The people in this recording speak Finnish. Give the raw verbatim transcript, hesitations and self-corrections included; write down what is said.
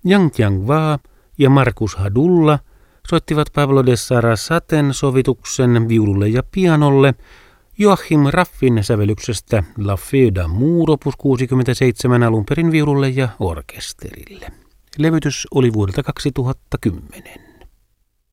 Yang Tianghua ja Markus Hadulla soittivat Pablo de Sarasaten sovituksen viululle ja pianolle, Joachim Raffin sävellyksestä La Fée d'amour opus kuusikymmentäseitsemän alun perin viululle ja orkesterille. Levytys oli vuodelta kaksituhattakymmenen.